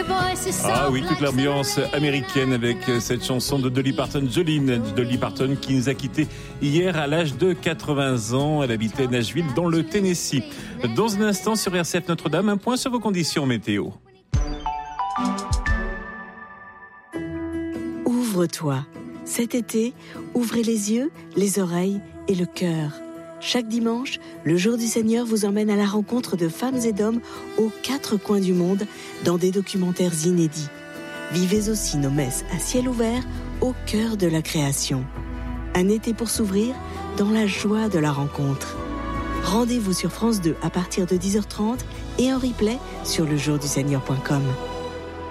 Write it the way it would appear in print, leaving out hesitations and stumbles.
Ah oui, toute l'ambiance américaine avec cette chanson de Dolly Parton, Jolene. Dolly Parton qui nous a quittés hier à l'âge de 80 ans. Elle habitait Nashville dans le Tennessee. Dans un instant sur RCF Notre-Dame, un point sur vos conditions météo. Ouvre-toi. Cet été, ouvrez les yeux, les oreilles et le cœur. Chaque dimanche, le Jour du Seigneur vous emmène à la rencontre de femmes et d'hommes aux 4 coins du monde dans des documentaires inédits. Vivez aussi nos messes à ciel ouvert au cœur de la création. Un été pour s'ouvrir dans la joie de la rencontre. Rendez-vous sur France 2 à partir de 10h30 et en replay sur lejourduseigneur.com.